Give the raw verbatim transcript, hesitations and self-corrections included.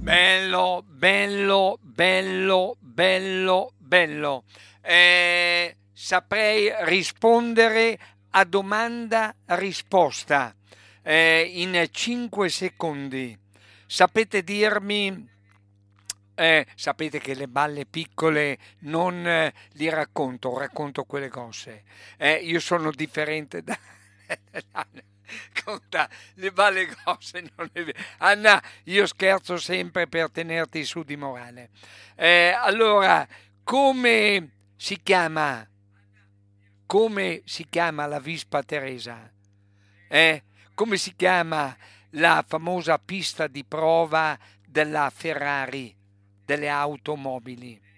Bello, bello, bello, bello, bello. Eh, saprei rispondere a domanda-risposta eh, in cinque secondi. Sapete dirmi, eh, sapete che le balle piccole non eh, li racconto, racconto quelle grosse. Eh, io sono differente da... Conta, le balle grosse non è vero. Anna, io scherzo sempre per tenerti su di morale. Eh, allora, come si chiama? Come si chiama la Vispa Teresa? Eh? Come si chiama la famosa pista di prova della Ferrari, delle automobili?